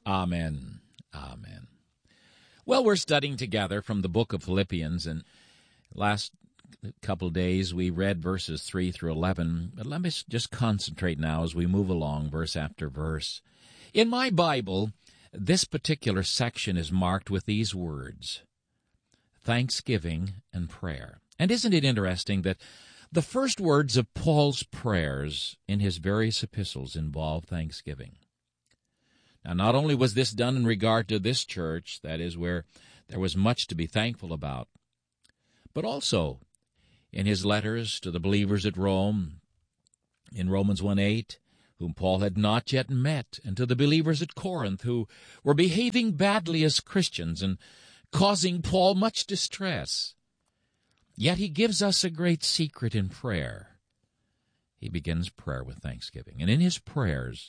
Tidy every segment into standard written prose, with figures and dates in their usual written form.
Amen. Amen. Well, we're studying together from the book of Philippians, and last couple days we read verses 3 through 11, but let me just concentrate now as we move along verse after verse. In my Bible, this particular section is marked with these words: thanksgiving and prayer. And isn't it interesting that the first words of Paul's prayers in his various epistles involve thanksgiving? Now, not only was this done in regard to this church, that is where there was much to be thankful about, but also in his letters to the believers at Rome, in Romans 1:8, whom Paul had not yet met, and to the believers at Corinth, who were behaving badly as Christians and causing Paul much distress. Yet he gives us a great secret in prayer. He begins prayer with thanksgiving, and in his prayers,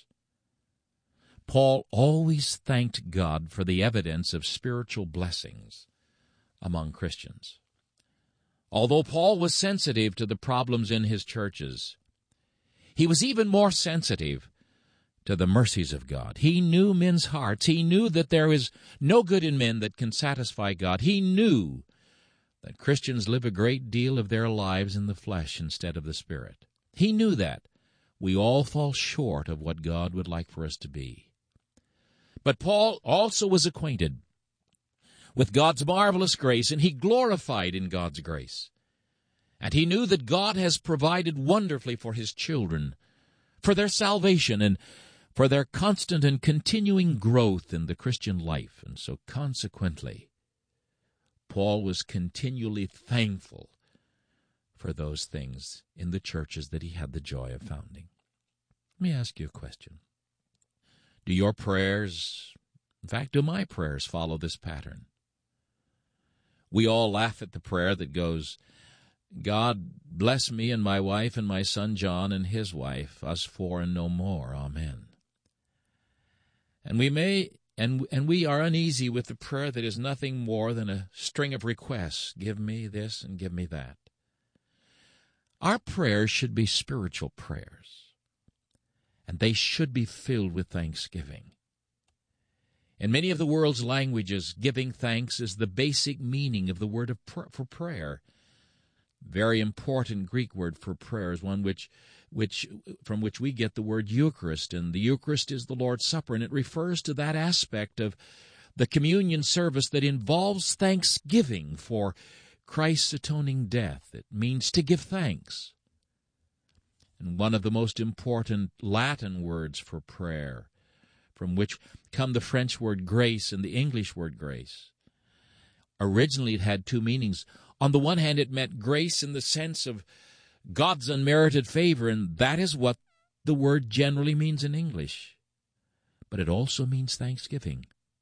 Paul always thanked God for the evidence of spiritual blessings among Christians. Although Paul was sensitive to the problems in his churches, he was even more sensitive to the mercies of God. He knew men's hearts. He knew that there is no good in men that can satisfy God. He knew that Christians live a great deal of their lives in the flesh instead of the Spirit. He knew that we all fall short of what God would like for us to be. But Paul also was acquainted with God's marvelous grace, and he glorified in God's grace. And he knew that God has provided wonderfully for his children, for their salvation, and for their constant and continuing growth in the Christian life. And so consequently, Paul was continually thankful for those things in the churches that he had the joy of founding. Let me ask you a question. Do your prayers, in fact, do my prayers follow this pattern? We all laugh at the prayer that goes, God bless me and my wife and my son John and his wife, us four and no more. Amen. And we are uneasy with the prayer that is nothing more than a string of requests. Give me this and give me that. Our prayers should be spiritual prayers, and they should be filled with thanksgiving. In many of the world's languages, giving thanks is the basic meaning of the word for prayer. Very important Greek word for prayer is one from which we get the word Eucharist, and the Eucharist is the Lord's Supper, and it refers to that aspect of the communion service that involves thanksgiving for Christ's atoning death. It means to give thanks. And one of the most important Latin words for prayer, from which come the French word grace and the English word grace. Originally it had two meanings. On the one hand, it meant grace in the sense of God's unmerited favor, and that is what the word generally means in English. But it also means thanksgiving.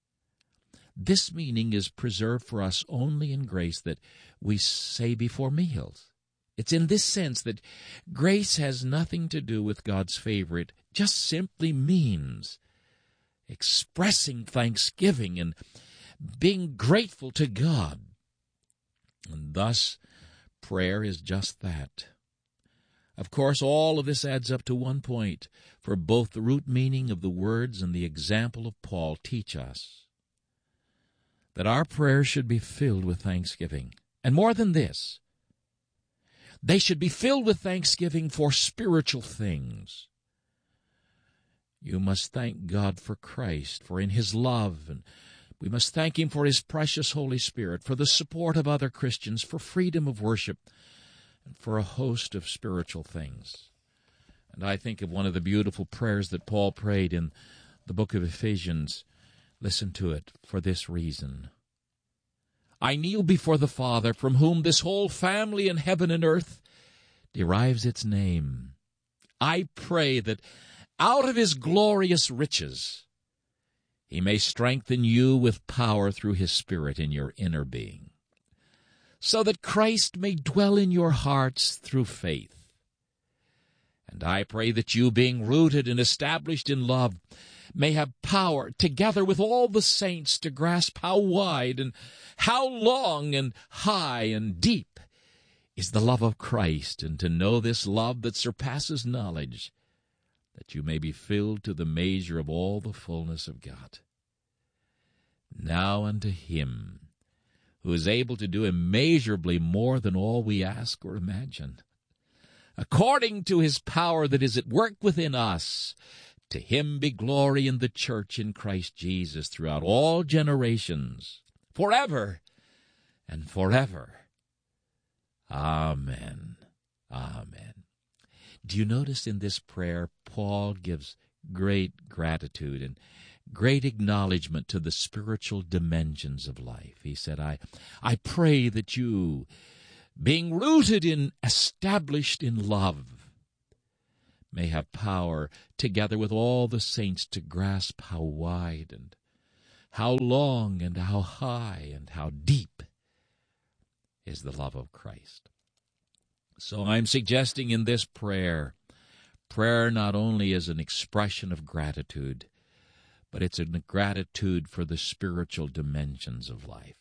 This meaning is preserved for us only in grace that we say before meals. It's in this sense that grace has nothing to do with God's favor. It just simply means expressing thanksgiving and being grateful to God. And thus, prayer is just that. Of course, all of this adds up to one point, for both the root meaning of the words and the example of Paul teach us that our prayers should be filled with thanksgiving. And more than this, they should be filled with thanksgiving for spiritual things. You must thank God for Christ, for in His love, and we must thank Him for His precious Holy Spirit, for the support of other Christians, for freedom of worship, and for a host of spiritual things. And I think of one of the beautiful prayers that Paul prayed in the book of Ephesians. Listen to it for this reason. I kneel before the Father, from whom this whole family in heaven and earth derives its name. I pray that out of His glorious riches He may strengthen you with power through His Spirit in your inner being, so that Christ may dwell in your hearts through faith. And I pray that you, being rooted and established in love, may have power, together with all the saints, to grasp how wide and how long and high and deep is the love of Christ, and to know this love that surpasses knowledge, that you may be filled to the measure of all the fullness of God. Now unto him who is able to do immeasurably more than all we ask or imagine, according to his power that is at work within us, to him be glory in the church in Christ Jesus throughout all generations, forever and forever. Amen. Amen. Do you notice in this prayer, Paul gives great gratitude and great acknowledgement to the spiritual dimensions of life. He said, I pray that you, being rooted and established in love, may have power, together with all the saints, to grasp how wide and how long and how high and how deep is the love of Christ. So I'm suggesting in this prayer not only is an expression of gratitude, but it's a gratitude for the spiritual dimensions of life.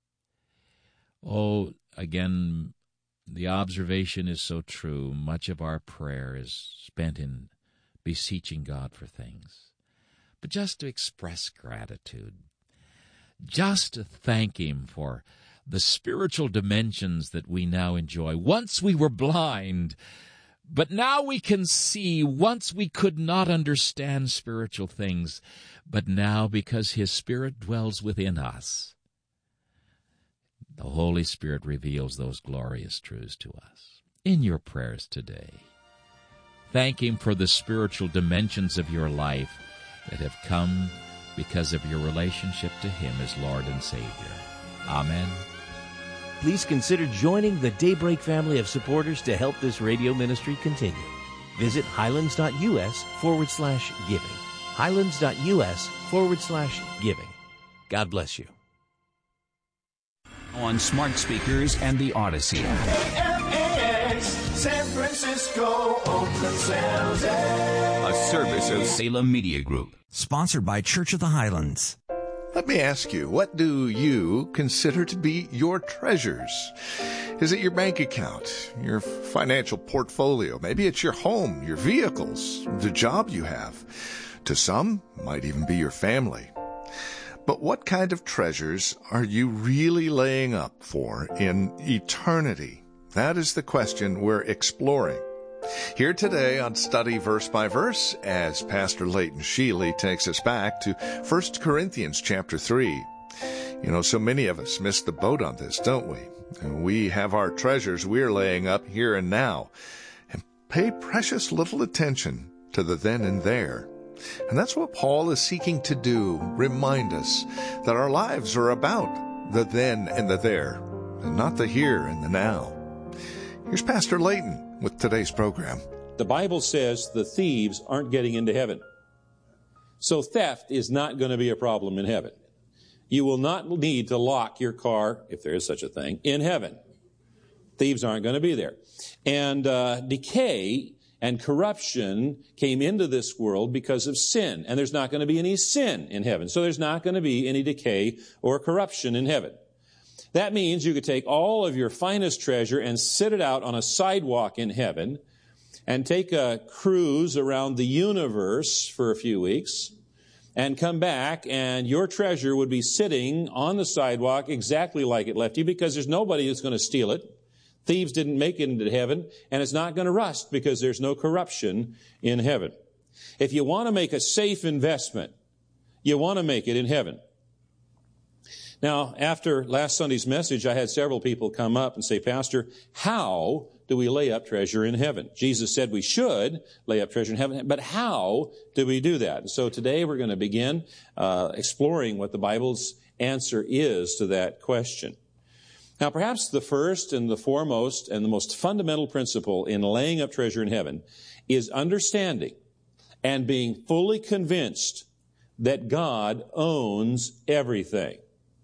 Oh, again, the observation is so true. Much of our prayer is spent in beseeching God for things. But just to express gratitude, just to thank Him for the spiritual dimensions that we now enjoy. Once we were blind, but now we can see. Once we could not understand spiritual things, but now because His Spirit dwells within us, the Holy Spirit reveals those glorious truths to us. In your prayers today, thank Him for the spiritual dimensions of your life that have come because of your relationship to Him as Lord and Savior. Amen. Please consider joining the Daybreak family of supporters to help this radio ministry continue. Visit highlands.us/giving. highlands.us/giving. God bless you. On smart speakers and the Odyssey. KMAX, San Francisco, Oakland, San Jose. A service of Salem Media Group. Sponsored by Church of the Highlands. Let me ask you, what do you consider to be your treasures? Is it your bank account, your financial portfolio? Maybe it's your home, your vehicles, the job you have. To some, might even be your family. But what kind of treasures are you really laying up for in eternity? That is the question we're exploring. Here today on Study Verse by Verse, as Pastor Leighton Sheely takes us back to 1 Corinthians chapter 3. You know, so many of us miss the boat on this, don't we? And we have our treasures we're laying up here and now, and pay precious little attention to the then and there. And that's what Paul is seeking to do, remind us that our lives are about the then and the there, and not the here and the now. Here's Pastor Leighton with today's program. The Bible says the thieves aren't getting into heaven. So theft is not going to be a problem in heaven. You will not need to lock your car, if there is such a thing, in heaven. Thieves aren't going to be there. And decay and corruption came into this world because of sin. And there's not going to be any sin in heaven. So there's not going to be any decay or corruption in heaven. That means you could take all of your finest treasure and sit it out on a sidewalk in heaven and take a cruise around the universe for a few weeks and come back, and your treasure would be sitting on the sidewalk exactly like it left you, because there's nobody that's going to steal it. Thieves didn't make it into heaven, and it's not going to rust because there's no corruption in heaven. If you want to make a safe investment, you want to make it in heaven. Now, after last Sunday's message, I had several people come up and say, Pastor, how do we lay up treasure in heaven? Jesus said we should lay up treasure in heaven, but how do we do that? And so today we're going to begin exploring what the Bible's answer is to that question. Now, perhaps the first and the foremost and the most fundamental principle in laying up treasure in heaven is understanding and being fully convinced that God owns everything,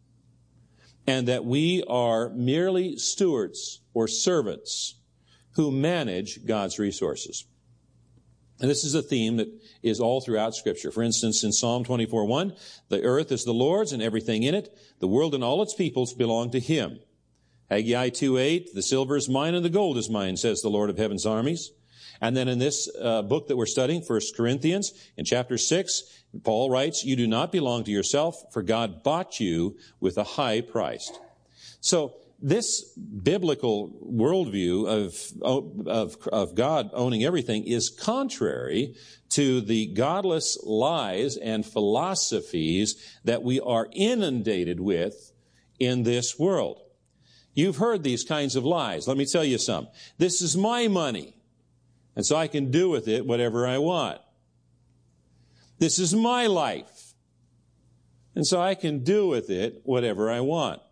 and that we are merely stewards or servants who manage God's resources. And this is a theme that is all throughout Scripture. For instance, in Psalm 24:1, the earth is the Lord's and everything in it. The world and all its peoples belong to Him. Haggai 2:8, the silver is mine and the gold is mine, says the Lord of heaven's armies. And then in this book that we're studying, 1 Corinthians, in chapter 6, Paul writes, you do not belong to yourself, for God bought you with a high price. So this biblical worldview of God owning everything is contrary to the godless lies and philosophies that we are inundated with in this world. You've heard these kinds of lies. Let me tell you some. This is my money, and so I can do with it whatever I want. This is my life, and so I can do with it whatever I want.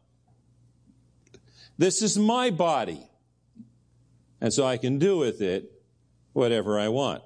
This is my body, and so I can do with it whatever I want.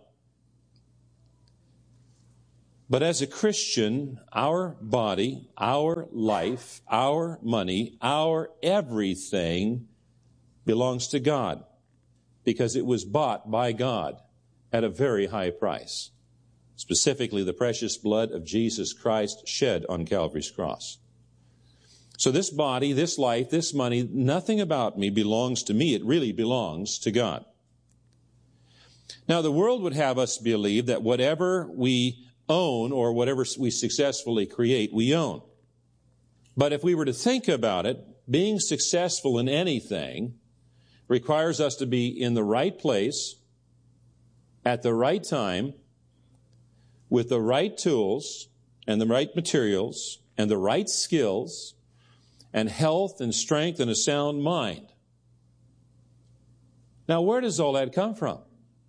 But as a Christian, our body, our life, our money, our everything belongs to God because it was bought by God at a very high price, specifically the precious blood of Jesus Christ shed on Calvary's cross. So this body, this life, this money, nothing about me belongs to me. It really belongs to God. Now, the world would have us believe that whatever we own or whatever we successfully create, we own. But if we were to think about it, being successful in anything requires us to be in the right place, at the right time, with the right tools and the right materials and the right skills and health and strength and a sound mind. Now, where does all that come from?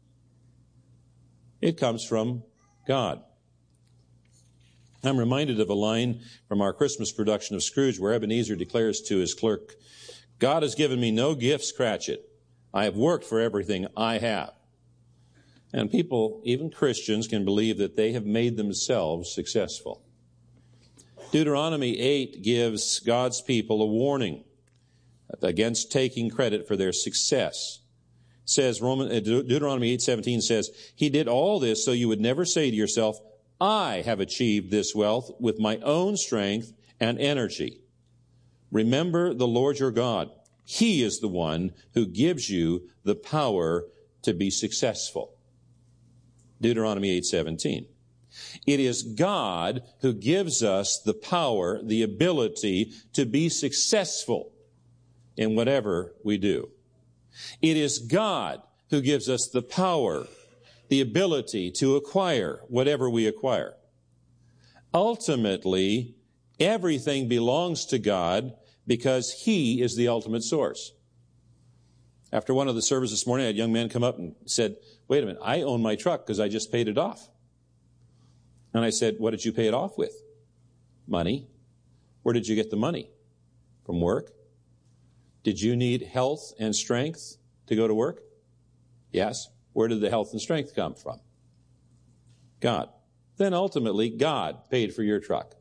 It comes from God. I'm reminded of a line from our Christmas production of Scrooge where Ebenezer declares to his clerk, God has given me no gift, Cratchit. I have worked for everything I have. And people, even Christians, can believe that they have made themselves successful. Deuteronomy 8 gives God's people a warning against taking credit for their success. It says, Deuteronomy 8:17 says, He did all this so you would never say to yourself, I have achieved this wealth with my own strength and energy. Remember the Lord your God. He is the one who gives you the power to be successful. Deuteronomy 8:17. It is God who gives us the power, the ability to be successful in whatever we do. It is God who gives us the power, the ability to acquire whatever we acquire. Ultimately, everything belongs to God because He is the ultimate source. After one of the services this morning, I had a young man come up and said, wait a minute, I own my truck because I just paid it off. And I said, what did you pay it off with? Money. Where did you get the money? From work. Did you need health and strength to go to work? Yes. Where did the health and strength come from? God. Then ultimately, God paid for your truck.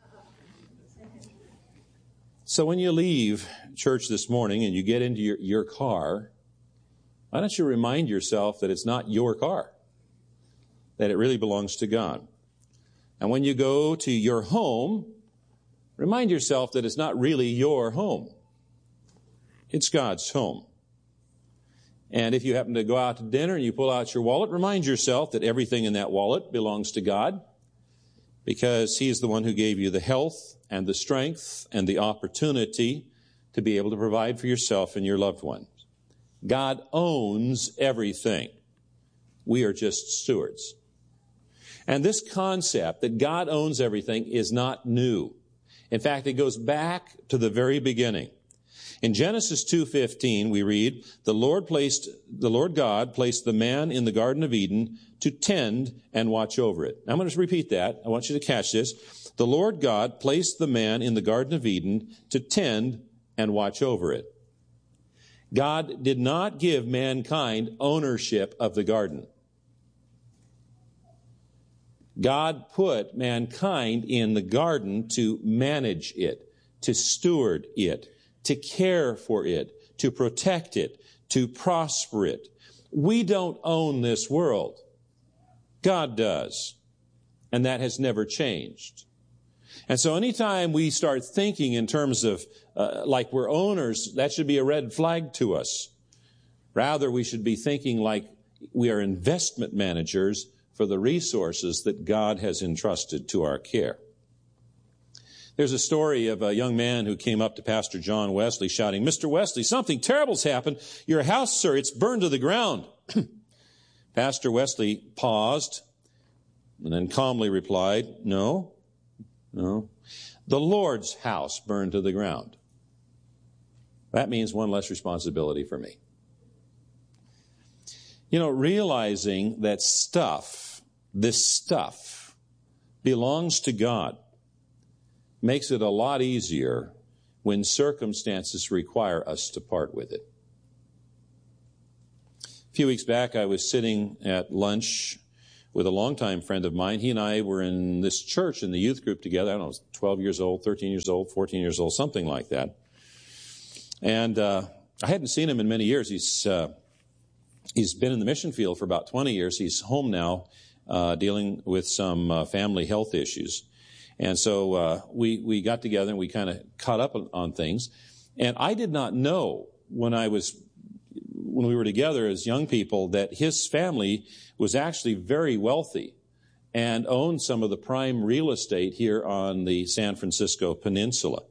So when you leave church this morning and you get into your car, why don't you remind yourself that it's not your car, that it really belongs to God. And when you go to your home, remind yourself that it's not really your home. It's God's home. And if you happen to go out to dinner and you pull out your wallet, remind yourself that everything in that wallet belongs to God because He's the one who gave you the health and the strength and the opportunity to be able to provide for yourself and your loved ones. God owns everything. We are just stewards. And this concept that God owns everything is not new. In fact, it goes back to the very beginning. In Genesis 2:15, we read, the Lord God placed the man in the Garden of Eden to tend and watch over it. Now, I'm going to repeat that. I want you to catch this. The Lord God placed the man in the Garden of Eden to tend and watch over it. God did not give mankind ownership of the garden. God put mankind in the garden to manage it, to steward it, to care for it, to protect it, to prosper it. We don't own this world. God does. And that has never changed. And so anytime we start thinking in terms of like we're owners, that should be a red flag to us. Rather, we should be thinking like We are investment managers for the resources that God has entrusted to our care. There's a story of a young man who came up to Pastor John Wesley shouting, "Mr. Wesley, something terrible's happened. Your house, sir, it's burned to the ground." Pastor Wesley paused and then calmly replied, No. The Lord's house burned to the ground. That means one less responsibility for me. Realizing that this stuff, belongs to God makes it a lot easier when circumstances require us to part with it. A few weeks back, I was sitting at lunch with a longtime friend of mine. He and I were in this church in the youth group together. I don't know, 12 years old, 13 years old, 14 years old, something like that. And I hadn't seen him in many years. He's been in the mission field for about 20 years. He's home now dealing with some family health issues. And so we got together and we kind of caught up on things. And I did not know when we were together as young people that his family was actually very wealthy and owned some of the prime real estate here on the San Francisco Peninsula.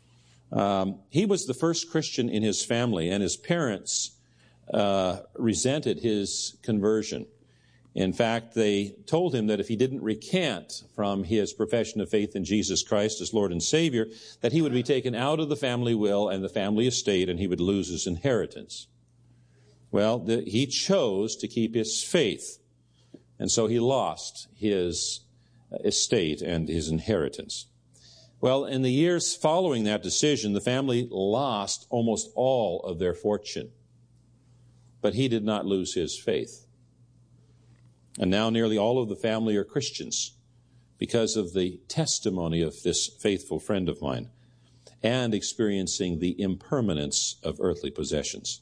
He was the first Christian in his family, and his parents resented his conversion. In fact, they told him that if he didn't recant from his profession of faith in Jesus Christ as Lord and Savior, that he would be taken out of the family will and the family estate, and he would lose his inheritance. Well, he chose to keep his faith, and so he lost his estate and his inheritance. Well, in the years following that decision, the family lost almost all of their fortune, but he did not lose his faith. And now nearly all of the family are Christians because of the testimony of this faithful friend of mine and experiencing the impermanence of earthly possessions.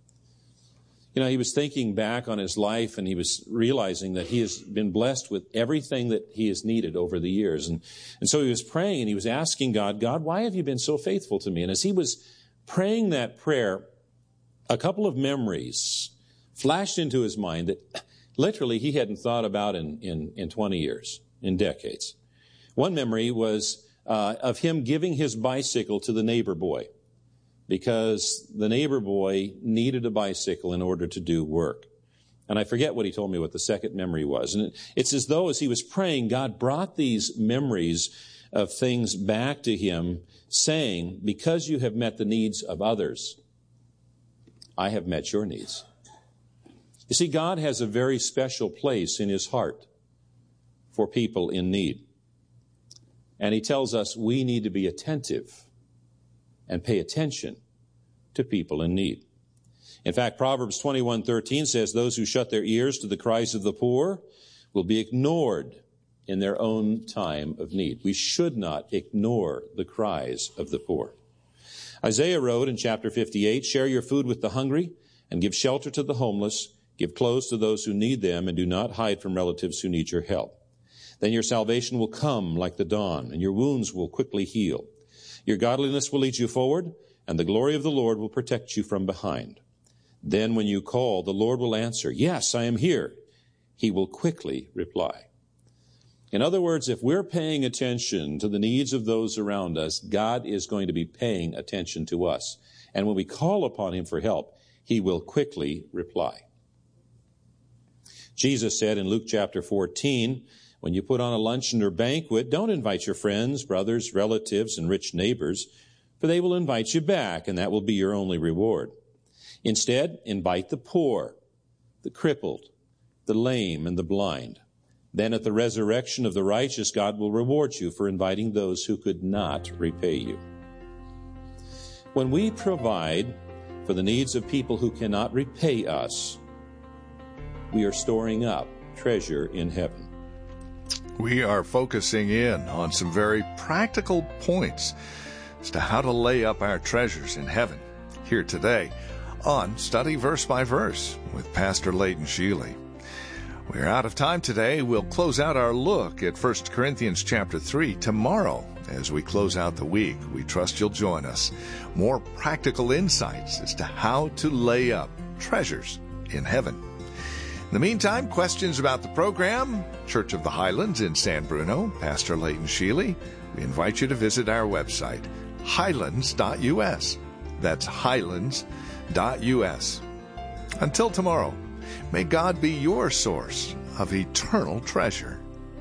He was thinking back on his life, and he was realizing that he has been blessed with everything that he has needed over the years. And so he was praying, and he was asking God, why have you been so faithful to me? And as he was praying that prayer, a couple of memories flashed into his mind that literally he hadn't thought about in 20 years, in decades. One memory was of him giving his bicycle to the neighbor boy, because the neighbor boy needed a bicycle in order to do work. And I forget what he told me what the second memory was. And it's as though as he was praying, God brought these memories of things back to him, saying, because you have met the needs of others, I have met your needs. You see, God has a very special place in his heart for people in need. And he tells us we need to be attentive and pay attention to people in need. In fact, Proverbs 21:13 says, those who shut their ears to the cries of the poor will be ignored in their own time of need. We should not ignore the cries of the poor. Isaiah wrote in chapter 58, share your food with the hungry and give shelter to the homeless. Give clothes to those who need them, and do not hide from relatives who need your help. Then your salvation will come like the dawn, and your wounds will quickly heal. Your godliness will lead you forward, and the glory of the Lord will protect you from behind. Then when you call, the Lord will answer, yes, I am here. He will quickly reply. In other words, if we're paying attention to the needs of those around us, God is going to be paying attention to us. And when we call upon him for help, he will quickly reply. Jesus said in Luke chapter 14, when you put on a luncheon or banquet, don't invite your friends, brothers, relatives, and rich neighbors, for they will invite you back, and that will be your only reward. Instead, invite the poor, the crippled, the lame, and the blind. Then at the resurrection of the righteous, God will reward you for inviting those who could not repay you. When we provide for the needs of people who cannot repay us, we are storing up treasure in heaven. We are focusing in on some very practical points as to how to lay up our treasures in heaven here today on Study Verse by Verse with Pastor Leighton Sheely. We're out of time today. We'll close out our look at 1 Corinthians chapter 3 tomorrow as we close out the week. We trust you'll join us. More practical insights as to how to lay up treasures in heaven. In the meantime, questions about the program, Church of the Highlands in San Bruno, Pastor Leighton Sheely, we invite you to visit our website, highlands.us. That's highlands.us. Until tomorrow, may God be your source of eternal treasure.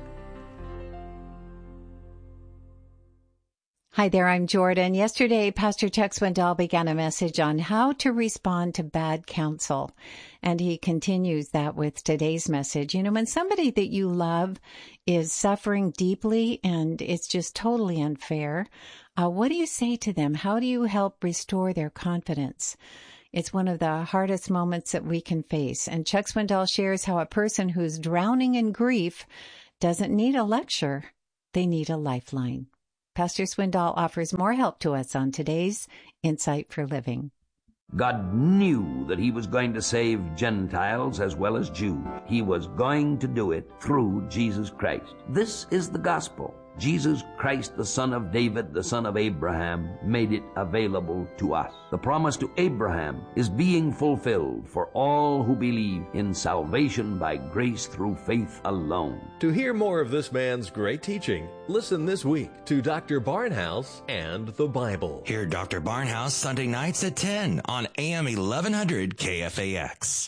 Hi there, I'm Jordan. Yesterday, Pastor Chuck Swindoll began a message on how to respond to bad counsel. And he continues that with today's message. You know, when somebody that you love is suffering deeply and it's just totally unfair, what do you say to them? How do you help restore their confidence? It's one of the hardest moments that we can face. And Chuck Swindoll shares how a person who's drowning in grief doesn't need a lecture. They need a lifeline. Pastor Swindoll offers more help to us on today's Insight for Living. God knew that he was going to save Gentiles as well as Jews. He was going to do it through Jesus Christ. This is the gospel. Jesus Christ, the son of David, the son of Abraham, made it available to us. The promise to Abraham is being fulfilled for all who believe in salvation by grace through faith alone. To hear more of this man's great teaching, listen this week to Dr. Barnhouse and the Bible. Hear Dr. Barnhouse Sunday nights at 10 on AM 1100 KFAX.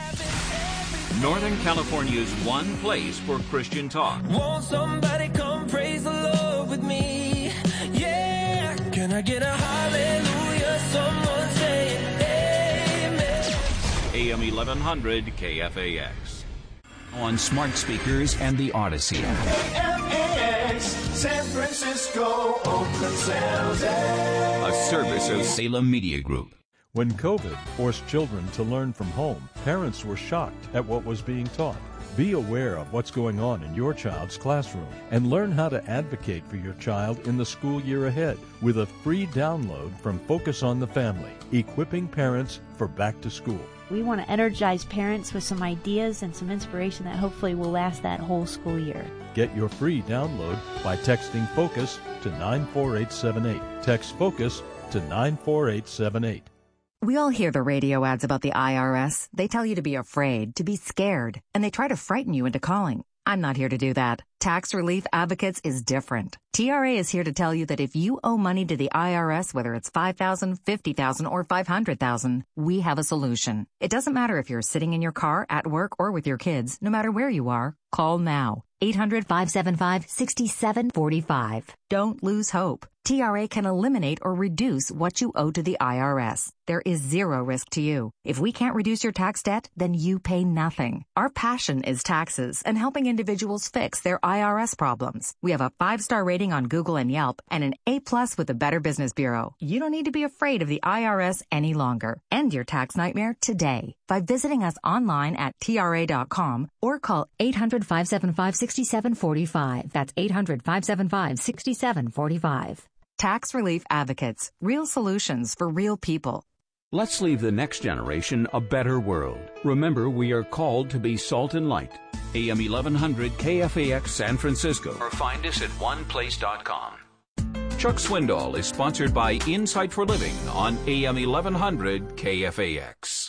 Northern California's one place for Christian talk. Won't somebody come praise the Lord with me? Yeah, can I get a hallelujah? Someone say amen. AM 1100 KFAX. On smart speakers and the Odyssey. KFAX, San Francisco, Oakland, San Jose. A service of Salem Media Group. When COVID forced children to learn from home, parents were shocked at what was being taught. Be aware of what's going on in your child's classroom and learn how to advocate for your child in the school year ahead with a free download from Focus on the Family, equipping parents for back to school. We want to energize parents with some ideas and some inspiration that hopefully will last that whole school year. Get your free download by texting FOCUS to 94878. Text FOCUS to 94878. We all hear the radio ads about the IRS. They tell you to be afraid, to be scared, and they try to frighten you into calling. I'm not here to do that. Tax Relief Advocates is different. TRA is here to tell you that if you owe money to the IRS, whether it's $5,000, $50,000, or $500,000, we have a solution. It doesn't matter if you're sitting in your car, at work, or with your kids. No matter where you are, call now. 800-575-6745. Don't lose hope. TRA can eliminate or reduce what you owe to the IRS. There is zero risk to you. If we can't reduce your tax debt, then you pay nothing. Our passion is taxes and helping individuals fix their IRS problems. We have a 5-star rating on Google and Yelp and an A+ with the Better Business Bureau. You don't need to be afraid of the IRS any longer. End your tax nightmare today by visiting us online at TRA.com or call 800-575-6745. That's 800-575-6745. Tax Relief Advocates. Real solutions for real people. Let's leave the next generation a better world. Remember, we are called to be salt and light. AM 1100 KFAX San Francisco. Or find us at oneplace.com. Chuck Swindoll is sponsored by Insight for Living on AM 1100 KFAX.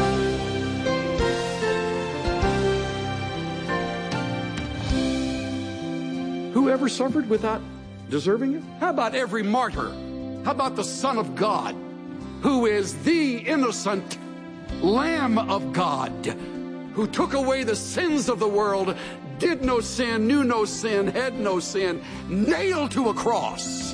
Whoever suffered without deserving it? How about every martyr? How about the Son of God, who is the innocent Lamb of God, who took away the sins of the world, did no sin, knew no sin, had no sin, nailed to a cross?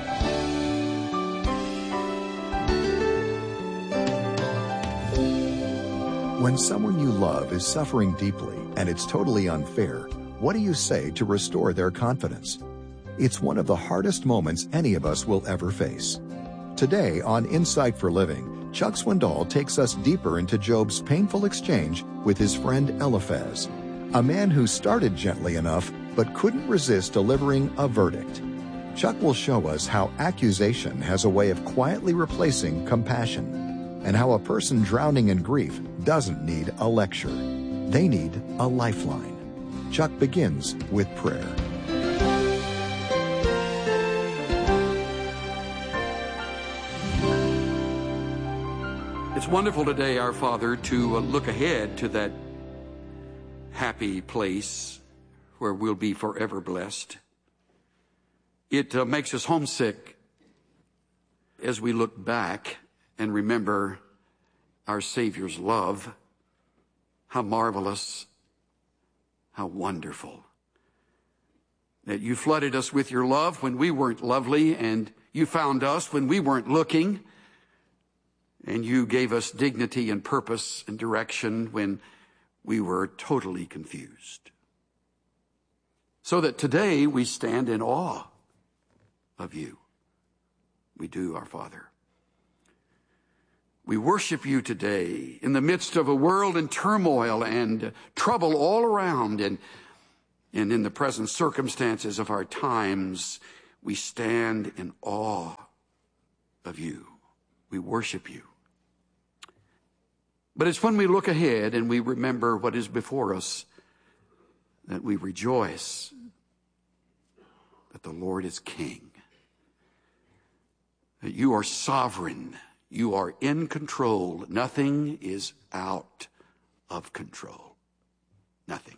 When someone you love is suffering deeply and it's totally unfair, what do you say to restore their confidence? It's one of the hardest moments any of us will ever face. Today on Insight for Living, Chuck Swindoll takes us deeper into Job's painful exchange with his friend Eliphaz, a man who started gently enough but couldn't resist delivering a verdict. Chuck will show us how accusation has a way of quietly replacing compassion, and how a person drowning in grief doesn't need a lecture. They need a lifeline. Chuck begins with prayer. It's wonderful today, our Father, to look ahead to that happy place where we'll be forever blessed. It makes us homesick as we look back and remember our Savior's love. How marvelous, how wonderful that you flooded us with your love when we weren't lovely, and you found us when we weren't looking, and you gave us dignity and purpose and direction when we were totally confused. So that today we stand in awe of you. We do, our Father. We worship you today in the midst of a world in turmoil and trouble all around, and in the present circumstances of our times, we stand in awe of you. We worship you. But it's when we look ahead and we remember what is before us that we rejoice that the Lord is King, that you are sovereign, you are in control. Nothing is out of control. Nothing.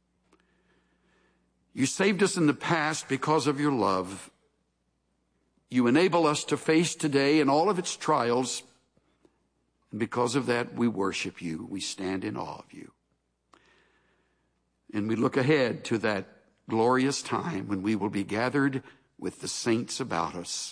You saved us in the past because of your love. You enable us to face today and all of its trials. And because of that, we worship you. We stand in awe of you. And we look ahead to that glorious time when we will be gathered with the saints about us.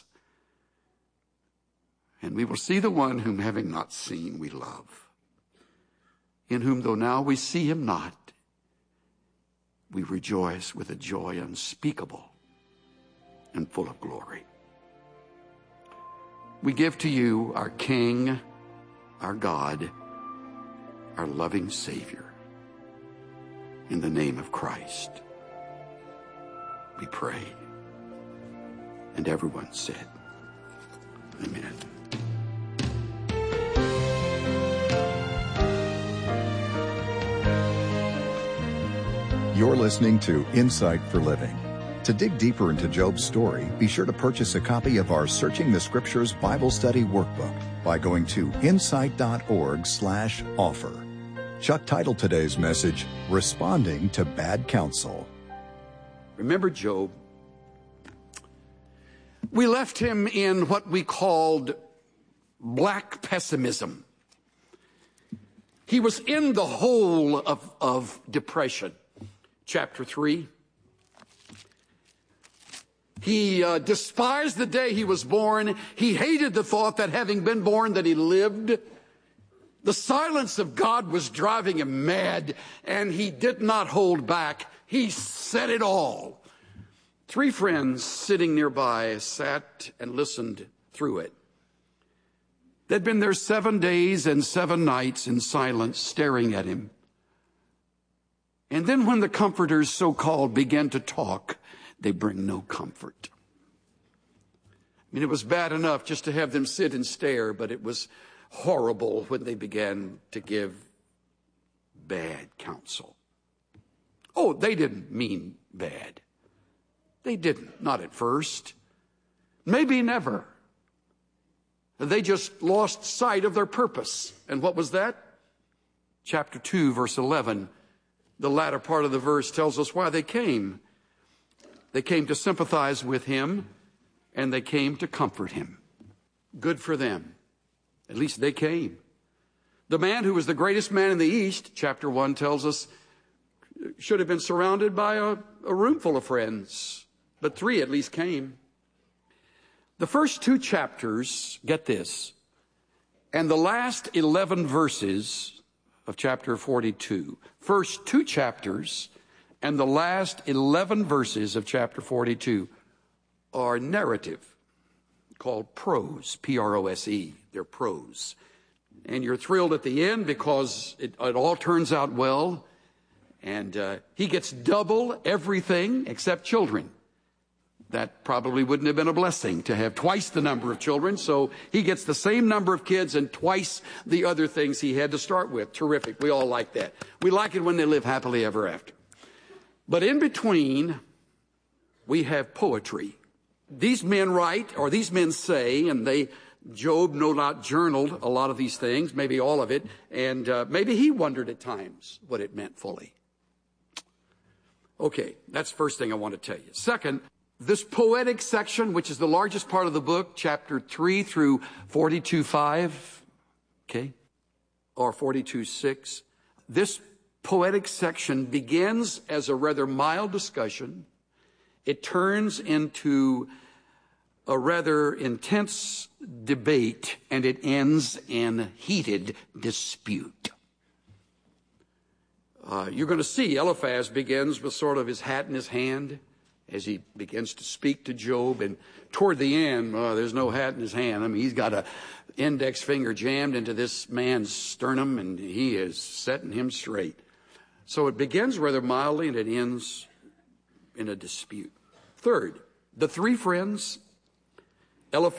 And we will see the one whom having not seen we love, in whom though now we see him not, we rejoice with a joy unspeakable and full of glory. We give to you our King, our God, our loving Savior. In the name of Christ, we pray. And everyone said, amen. You're listening to Insight for Living. To dig deeper into Job's story, be sure to purchase a copy of our Searching the Scriptures Bible Study Workbook by going to insight.org/offer. Chuck titled today's message, Responding to Bad Counsel. Remember Job? We left him in what we called black pessimism. He was in the hole of depression. Chapter 3. He despised the day he was born. He hated the thought that having been born that he lived. The silence of God was driving him mad, and he did not hold back. He said it all. 3 friends sitting nearby sat and listened through it. They'd been there 7 days and 7 nights in silence, staring at him. And then when the comforters, so-called, began to talk, they bring no comfort. I mean, it was bad enough just to have them sit and stare, but it was horrible when they began to give bad counsel. Oh, they didn't mean bad. They didn't, not at first. Maybe never. They just lost sight of their purpose. And what was that? Chapter 2, verse 11. The latter part of the verse tells us why they came. They came to sympathize with him, and they came to comfort him. Good for them. At least they came. The man who was the greatest man in the East, chapter 1 tells us, should have been surrounded by a room full of friends, but 3 at least came. The first 2 chapters, get this, and the last 11 verses of chapter 42. First 2 chapters and the last 11 verses of chapter 42 are narrative, called prose, P-R-O-S-E. They're prose. And you're thrilled at the end because it all turns out well. And he gets double everything except children. That probably wouldn't have been a blessing to have twice the number of children. So he gets the same number of kids and twice the other things he had to start with. Terrific. We all like that. We like it when they live happily ever after. But in between, we have poetry. These men write, or these men say, and Job no doubt journaled a lot of these things, maybe all of it, and maybe he wondered at times what it meant fully. Okay, that's the first thing I want to tell you. Second, this poetic section, which is the largest part of the book, chapter 3 through 42:5, okay, or 42:6, this poetic section begins as a rather mild discussion. It turns into a rather intense debate, and it ends in heated dispute. You're going to see Eliphaz begins with sort of his hat in his hand as he begins to speak to Job. And toward the end, there's no hat in his hand. I mean, he's got a index finger jammed into this man's sternum, and he is setting him straight. So it begins rather mildly, and it ends in a dispute. Third, the three friends, Eliphaz,